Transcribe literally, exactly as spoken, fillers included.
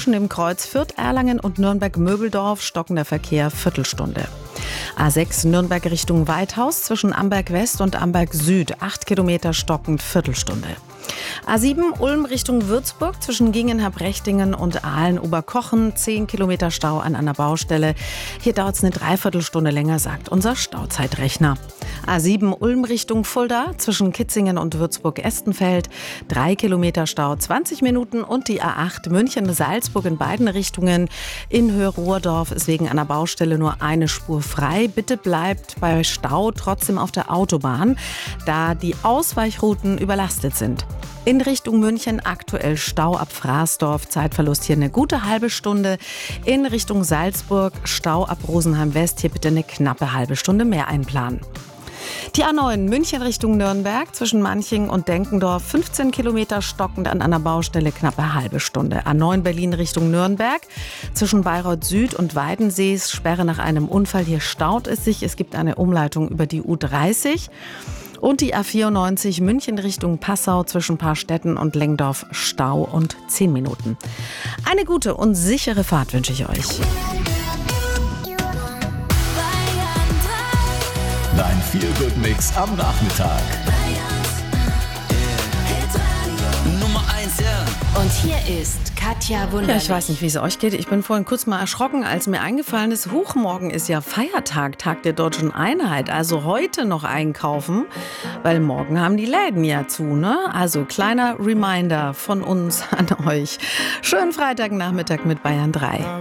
zwischen dem Kreuz Fürth, Erlangen und Nürnberg-Möbeldorf stockender Verkehr Viertelstunde. A sechs Nürnberg Richtung Weithaus zwischen Amberg West und Amberg Süd, acht Kilometer stockend Viertelstunde. A sieben Ulm Richtung Würzburg zwischen Gingenhab-Rechtingen und Aalen-Oberkochen, zehn Kilometer Stau an einer Baustelle. Hier dauert es eine Dreiviertelstunde länger, sagt unser Stauzeitrechner. A sieben Ulm Richtung Fulda zwischen Kitzingen und Würzburg-Estenfeld, drei Kilometer Stau, zwanzig Minuten. Und die A acht München-Salzburg in beiden Richtungen. In Höhe-Ruhrdorf ist wegen einer Baustelle nur eine Spur frei. Bitte bleibt bei Stau trotzdem auf der Autobahn, da die Ausweichrouten überlastet sind. In Richtung München aktuell Stau ab Fraßdorf, Zeitverlust hier eine gute halbe Stunde. In Richtung Salzburg Stau ab Rosenheim West, hier bitte eine knappe halbe Stunde mehr einplanen. Die A neun München Richtung Nürnberg zwischen Manching und Denkendorf, fünfzehn Kilometer stockend an einer Baustelle, knappe halbe Stunde. A neun Berlin Richtung Nürnberg zwischen Bayreuth Süd und Weidensee, Sperre nach einem Unfall, hier staut es sich. Es gibt eine Umleitung über die U dreißig. Und die A vierundneunzig München Richtung Passau zwischen Paarstetten und Lengdorf, Stau und zehn Minuten. Eine gute und sichere Fahrt wünsche ich euch. Dein Feel-Good-Mix am Nachmittag. Nummer eins, ja. Und hier ist Katja Wunderlich. Ja, ich weiß nicht, wie es euch geht. Ich bin vorhin kurz mal erschrocken, als mir eingefallen ist, huch, morgen ist ja Feiertag, Tag der Deutschen Einheit. Also heute noch einkaufen, weil morgen haben die Läden ja zu, ne? Also kleiner Reminder von uns an euch. Schönen Freitagnachmittag mit Bayern drei.